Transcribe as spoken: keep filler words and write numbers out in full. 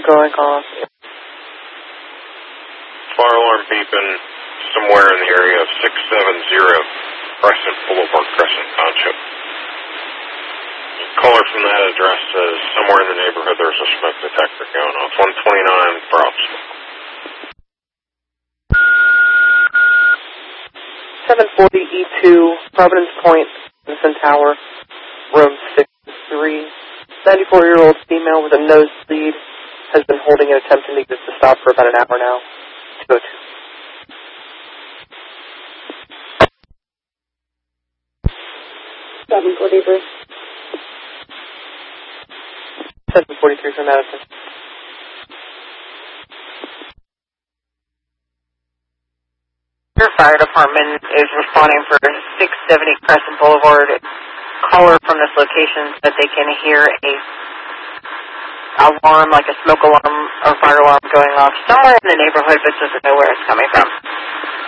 going off. Fire alarm beeping somewhere in the area of six seven zero Crescent Boulevard, Crescent Township. The caller from that address says somewhere in the neighborhood there's a smoke detector going off. one twenty-nine Browns. seven forty E two, Providence Point, Vincent Tower, room six three. ninety-four-year-old female with a nosebleed has been holding an attempting to get to stop for about an hour now. two oh two. seven forty-three. seven forty-three for Madison. Your fire department is responding for six seventy Crescent Boulevard. Caller from this location that they can hear a alarm, like a smoke alarm or fire alarm going off somewhere in the neighborhood, but doesn't know where it's coming from.